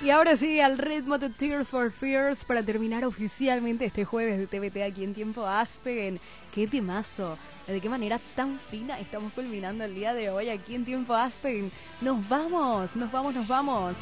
Y ahora sí, al ritmo de Tears for Fears para terminar oficialmente este jueves de TBT aquí en Tiempo Aspen. ¡Qué temazo! ¿De qué manera tan fina estamos culminando el día de hoy aquí en Tiempo Aspen? ¡Nos vamos! ¡Nos vamos! ¡Nos vamos!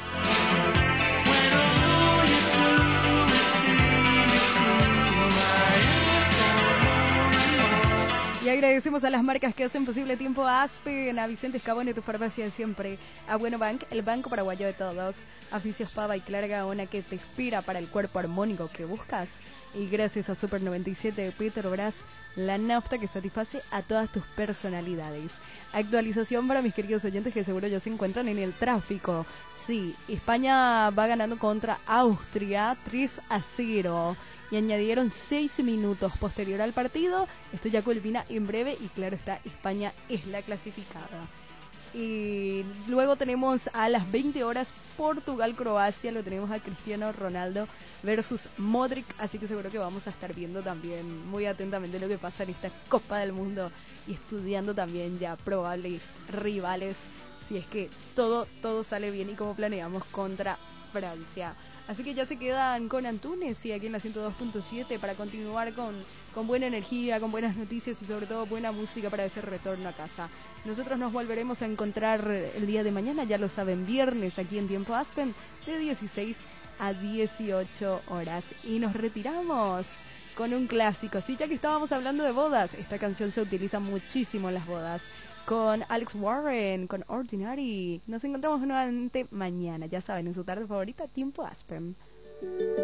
Y agradecemos a las marcas que hacen posible Tiempo Aspen, a Vicente Escabone, tu farmacia de siempre, a Bueno Bank, el banco paraguayo de todos, a Fisios Pava y Clara Gaona, que te inspira para el cuerpo armónico que buscas. Y gracias a Super 97 de Petrobras, la nafta que satisface a todas tus personalidades. Actualización para mis queridos oyentes que seguro ya se encuentran en el tráfico. Sí, España va ganando contra Austria 3-0. Y añadieron 6 minutos posterior al partido. Esto ya culmina en breve y claro está, España es la clasificada. Y luego tenemos a las 20 horas Portugal-Croacia, lo tenemos a Cristiano Ronaldo versus Modric, así que seguro que vamos a estar viendo también muy atentamente lo que pasa en esta Copa del Mundo y estudiando también ya probables rivales, si es que todo sale bien y como planeamos contra Francia. Así que ya se quedan con Antunes y aquí en la 102.7 para continuar con buena energía, con buenas noticias y sobre todo buena música para ese retorno a casa. Nosotros nos volveremos a encontrar el día de mañana, ya lo saben, viernes aquí en Tiempo Aspen de 16 a 18 horas. Y nos retiramos con un clásico. Sí, ya que estábamos hablando de bodas, esta canción se utiliza muchísimo en las bodas. Con Alex Warren, con Ordinary. Nos encontramos nuevamente mañana, ya saben, en su tarde favorita, Tiempo Aspen.